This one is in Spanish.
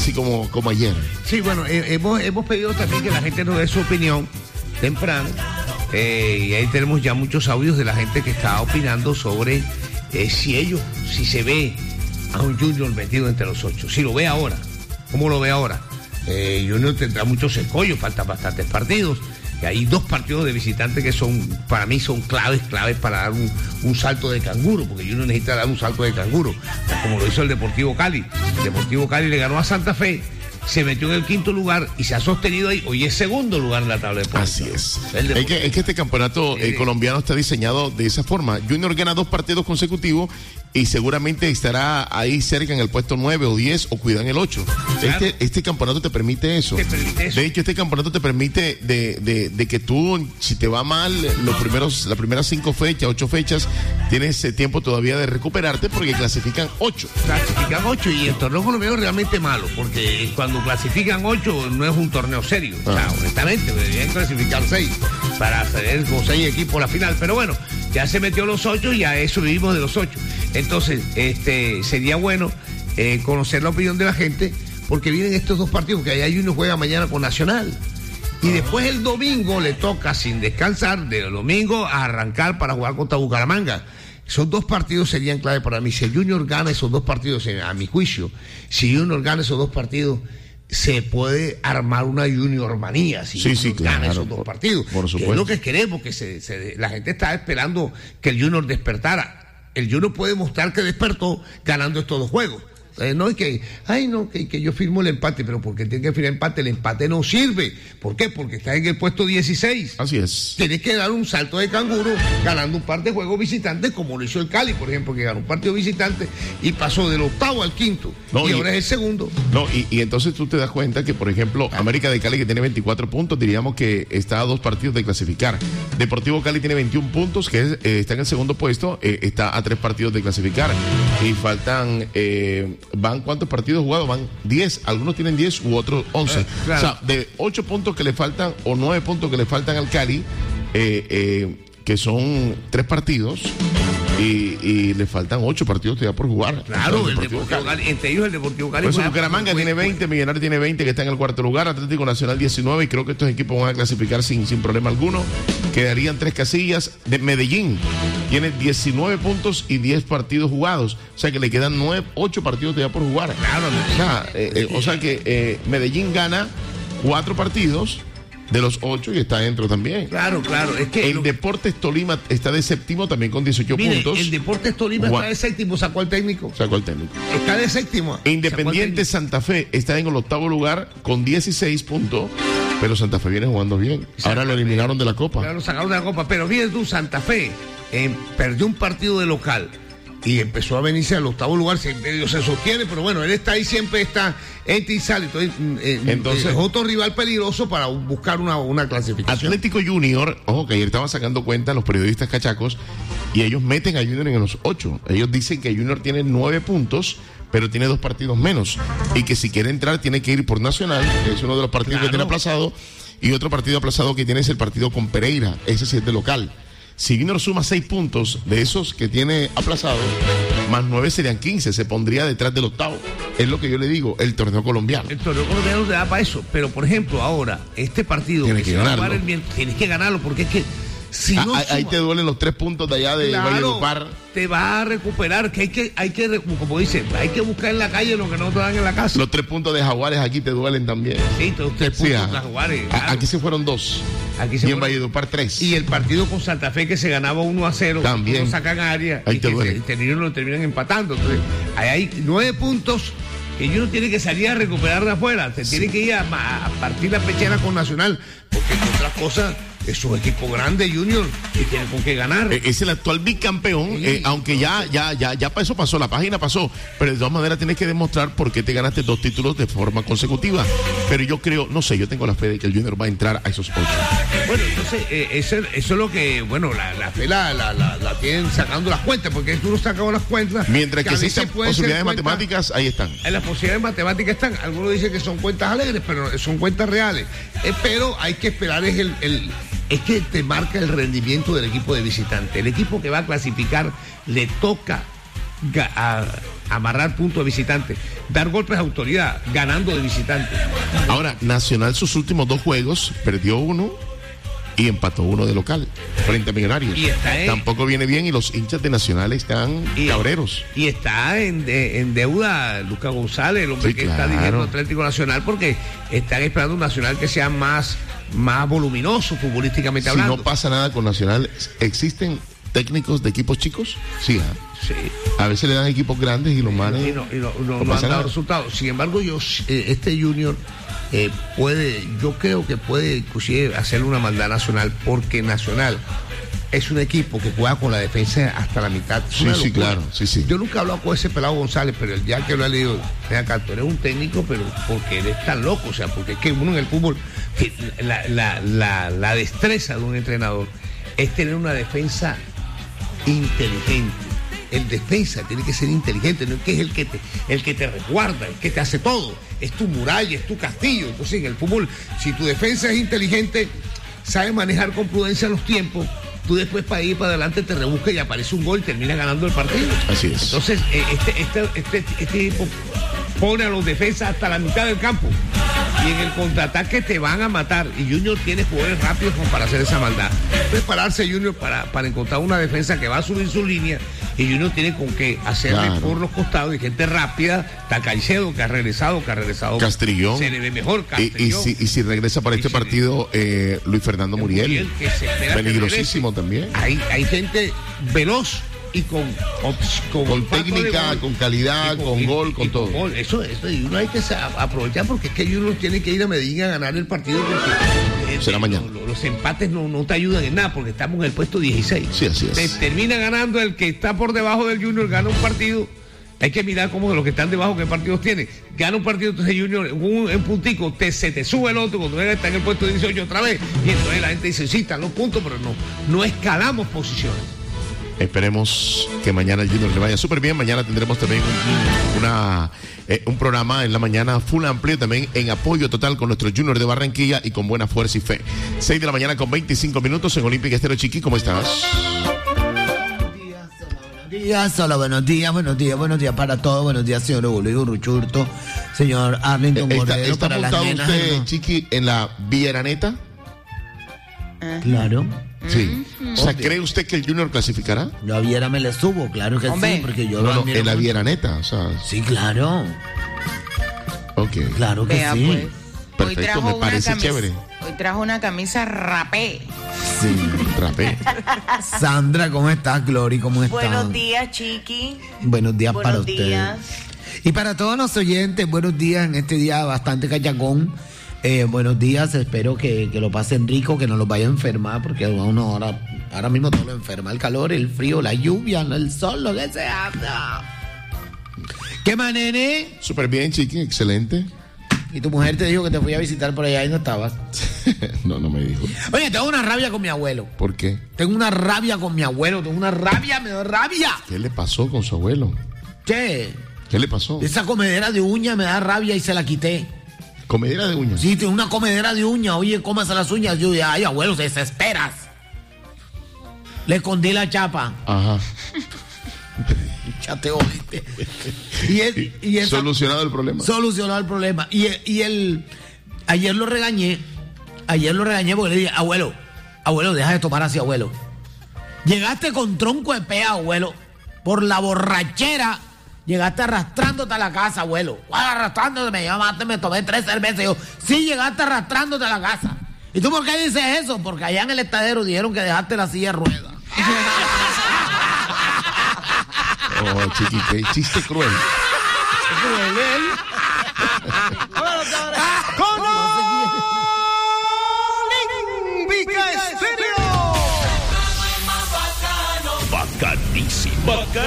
así como ayer. Sí, bueno, hemos pedido también que la gente nos dé su opinión temprano. Y ahí tenemos ya muchos audios de la gente que está opinando sobre si se ve a un Junior metido entre los 8. Si lo ve ahora, ¿cómo lo ve ahora? Junior tendrá muchos escollos, faltan bastantes partidos. Y hay 2 partidos de visitantes que para mí son claves para dar un salto de canguro, porque Junior necesita dar un salto de canguro, como lo hizo el Deportivo Cali. El Deportivo Cali le ganó a Santa Fe, se metió en el 5º lugar y se ha sostenido ahí. Hoy es 2º lugar en la tabla de puntos. Así es. Es que este campeonato colombiano está diseñado de esa forma. Junior gana 2 partidos consecutivos y seguramente estará ahí cerca en el puesto 9 o 10 o cuidan el 8. Claro. Este campeonato te permite eso. De hecho, este campeonato te permite de que tú, si te va mal, las primeras 5 fechas, 8 fechas, tienes tiempo todavía de recuperarte porque clasifican 8. Clasifican 8 y el torneo colombiano es realmente malo porque cuando clasifican 8 no es un torneo serio. O sea, honestamente, deberían clasificar 6 para hacer con 6 equipos a la final. Pero bueno, ya se metió los 8 y a eso vivimos de los 8. Entonces, sería bueno conocer la opinión de la gente, porque vienen estos 2 partidos, que ahí uno juega mañana con Nacional. Y después el domingo le toca, sin descansar, del domingo a arrancar para jugar contra Bucaramanga. Esos 2 partidos serían clave para mí. Si el Junior gana esos 2 partidos, a mi juicio, si Junior gana esos 2 partidos, se puede armar una Junior manía si gana esos 2 partidos. Por supuesto. Que es lo que queremos, que la gente está esperando que el Junior despertara. El Junior puede mostrar que despertó ganando estos 2 juegos. No es que yo firmo el empate, pero porque tiene que firmar empate, el empate no sirve. ¿Por qué? Porque está en el puesto 16. Así es. Tienes que dar un salto de canguro ganando un par de juegos visitantes, como lo hizo el Cali, por ejemplo, que ganó un partido visitante y pasó del 8º al 5º. Y ahora es el 2º. No, y entonces tú te das cuenta que, por ejemplo, América de Cali, que tiene 24 puntos, diríamos que está a 2 partidos de clasificar. Deportivo Cali tiene 21 puntos, que está en el 2º puesto, está a 3 partidos de clasificar. Y faltan... ¿Van cuántos partidos jugados? Van 10, algunos tienen 10 u otros 11. Claro. O sea, de 8 puntos que le faltan o 9 puntos que le faltan al Cali, que son 3 partidos, y le faltan 8 partidos todavía por jugar. Claro, el Deportivo Cali, entre ellos el Deportivo Cali. Pues Bucaramanga tiene 20, Millonarios tiene 20, que está en el 4º lugar, Atlético Nacional 19, y creo que estos equipos van a clasificar sin problema alguno. Quedarían 3 casillas. De Medellín tiene 19 puntos y 10 partidos jugados. O sea que le quedan 8 partidos todavía por jugar. Claro. O sea que Medellín gana 4 partidos de los 8 y está dentro también. Claro. Es que el Deportes Tolima está de 7º también con 18 puntos. El Deportes Tolima está de 7º, sacó al técnico. Está de 7º. Independiente Santa Fe está en el 8º lugar con 16 puntos. Pero Santa Fe viene jugando bien. Ahora lo eliminaron de la Copa. Ahora lo sacaron de la Copa. Pero fíjate tú, Santa Fe perdió un partido de local y empezó a venirse al 8º lugar. Se sostiene, pero bueno, él está ahí, siempre está, entra y sale. Entonces es otro rival peligroso para buscar una clasificación. Atlético Junior, ojo que ayer estaban sacando cuenta los periodistas cachacos, y ellos meten a Junior en los 8. Ellos dicen que Junior tiene 9 puntos, pero tiene 2 partidos menos, y que si quiere entrar tiene que ir por Nacional, que es uno de los partidos que tiene aplazado, y otro partido aplazado que tiene es el partido con Pereira, ese sí es de local. Si Junior suma 6 puntos de esos que tiene aplazado, más 9 serían 15, se pondría detrás del 8º. Es lo que yo le digo, el torneo colombiano. El torneo colombiano te da para eso, pero por ejemplo ahora, este partido tienes que ganarlo. Tienes que ganarlo, porque es que si no ahí te duelen los 3 puntos de allá de Valledupar. Te vas a recuperar, que hay que, como dicen, hay que buscar en la calle lo que no te dan en la casa. Los 3 puntos de Jaguares aquí te duelen también. Sí, los 3 puntos de Jaguares. Claro. Aquí se fueron 2. Y en Valledupar 3. Y el partido con Santa Fe, que se ganaba 1-0. También. No sacan área. Ahí te duele. Lo terminan empatando. Entonces, ahí hay 9 puntos que uno tiene que salir a recuperar de afuera. Se tiene que ir a partir la pechera con Nacional, porque entre otras cosas es un equipo grande, Junior, y tiene con qué ganar. Es el actual bicampeón, aunque ya para eso pasó, la página pasó, pero de todas maneras tienes que demostrar por qué te ganaste 2 títulos de forma consecutiva. Pero yo creo, no sé, yo tengo la fe de que el Junior va a entrar a esos 8. Bueno, entonces, eso es lo que, bueno, la fe la tienen sacando las cuentas, porque tú no sacas las cuentas. Mientras que existan posibilidades matemáticas, ahí están. Las posibilidades matemáticas están. Algunos dicen que son cuentas alegres, pero son cuentas reales. Pero hay que esperar, es que te marca el rendimiento del equipo de visitante. El equipo que va a clasificar le toca amarrar puntos de visitante, dar golpes de autoridad, ganando de visitante. Ahora, Nacional sus últimos 2 juegos, perdió 1 y empató 1 de local, frente a Millonarios. Tampoco viene bien y los hinchas de Nacional están cabreros. Y está en deuda Lucas González, el hombre que está dirigiendo Atlético Nacional, porque están esperando un Nacional que sea más voluminoso futbolísticamente hablando. Si no pasa nada con Nacional, ¿existen técnicos de equipos chicos? Sí. A veces le dan equipos grandes y los manes no han dado resultados. Sin embargo, este Junior yo creo que puede inclusive hacerle una maldad a Nacional, porque Nacional es un equipo que juega con la defensa hasta la mitad. Sí, claro. Sí. Yo nunca he hablado con ese pelado González, pero ya que lo he leído, tú eres un técnico, pero porque eres tan loco, o sea, porque es que uno en el fútbol, la destreza de un entrenador es tener una defensa inteligente. El defensa tiene que ser inteligente, no es que es el que te resguarda, el que te hace todo. Es tu muralla, es tu castillo. Entonces, en el fútbol, si tu defensa es inteligente, sabe manejar con prudencia los tiempos, tú después para ir para adelante te rebuscas y aparece un gol y terminas ganando el partido. Así es. Entonces, este tipo pone a los defensas hasta la mitad del campo y en el contraataque te van a matar, y Junior tiene jugadores rápidos como para hacer esa maldad. Prepararse Junior para encontrar una defensa que va a subir su línea, y Junior tiene con qué hacerle por los costados, y gente rápida. Está Caicedo, que ha regresado Castrillón, se le ve mejor. Castrillón, y si regresa para este partido Luis Fernando Muriel, peligrosísimo también. Hay gente veloz y con técnica, con calidad, con gol, con todo. Gol. Eso, y uno hay que aprovechar, porque es que uno tiene que ir a Medellín a ganar el partido, porque será mañana. Los empates no te ayudan en nada, porque estamos en el puesto 16. Sí, así es. Termina ganando el que está por debajo del Junior, gana un partido. Hay que mirar cómo de los que están debajo qué partidos tiene. Gana un partido, entonces Junior en puntico, se te sube el otro, cuando está en el puesto 18 otra vez, y entonces la gente dice, sí, están los puntos, pero no escalamos posiciones. Esperemos que mañana el Junior le vaya súper bien. Mañana tendremos también un programa en la mañana full amplio, también en apoyo total con nuestro Junior de Barranquilla y con buena fuerza y fe. 6 de la mañana con 25 minutos en Olímpica Estéreo. Chiqui, ¿cómo estás? Buenos días para todos. Buenos días, señor Bolívar Ruchurto, señor Arlington Cordero. ¿Está montado usted, Chiqui, en la Villaraneta? Claro. Sí. O sea, ¿cree usted que el Junior clasificará? Yo a Viera me le subo, claro que Hombre. sí, porque yo No, en la Vieraneta, o sea. Sí, claro. Ok. Claro que Vea, sí. pues. Perfecto, me parece chévere. Hoy trajo una camisa rapé. Sí. Rapé. Sandra, ¿cómo estás? Glory, ¿cómo estás? Buenos días, Chiqui. Buenos días para Buenos ustedes. días. Y para todos los oyentes, buenos días en este día bastante cachacón. Buenos días, espero que lo pasen rico, que no los vaya a enfermar, porque uno ahora mismo todo lo enferma. El calor, el frío, la lluvia, el sol, lo que sea. ¿Qué más, nene? Súper bien, Chiqui, excelente. Y tu mujer te dijo que te fui a visitar por allá y no estabas. No me dijo. Oye, tengo una rabia con mi abuelo. ¿Por qué? Tengo una rabia con mi abuelo, me da rabia. ¿Qué le pasó con su abuelo? ¿Qué? ¿Qué le pasó? Esa comedera de uña me da rabia y se la quité. ¿Comedera de uñas? Sí, tiene una comedera de uñas. Oye, cómase las uñas. Yo dije, ay, abuelo, te desesperas. Le escondí la chapa. Ajá. Ya te oíste. Y esa, solucionado el problema. Solucionado el problema. Y él, ayer lo regañé porque le dije, abuelo, deja de tomar así, abuelo. Llegaste con tronco de pea, abuelo. Por la borrachera, llegaste arrastrándote a la casa, abuelo. Arrastrándote, me llamaste, me tomé 3 cervezas. Y yo, sí, llegaste arrastrándote a la casa. ¿Y tú por qué dices eso? Porque allá en el estadero dijeron que dejaste la silla de ruedas. Oh, Chiqui, qué chiste cruel. Bacanísimo.